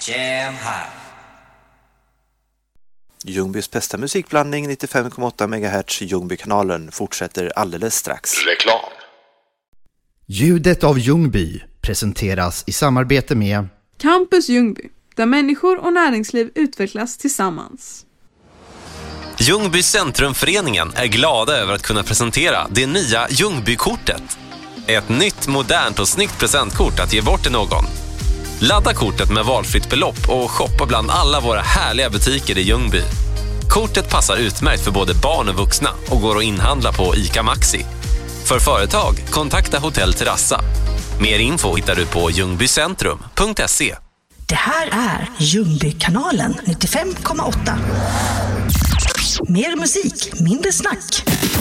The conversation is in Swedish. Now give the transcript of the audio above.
Jam här. Ljungbys bästa musikblandning 95,8 MHz Ljungbykanalen fortsätter alldeles strax. Reklam. Ljudet av Ljungby presenteras i samarbete med Campus Ljungby, där människor och näringsliv utvecklas tillsammans. Ljungby Centrumföreningen är glada över att kunna presentera det nya Ljungbykortet. Ett nytt, modernt och snyggt presentkort att ge bort till någon. Ladda kortet med valfritt belopp och shoppa bland alla våra härliga butiker i Ljungby. Kortet passar utmärkt för både barn och vuxna och går att inhandla på ICA Maxi. För företag, kontakta Hotell Terrassa. Mer info hittar du på ljungbycentrum.se. Det här är Ljungbykanalen 95,8. Mer musik, mindre snack.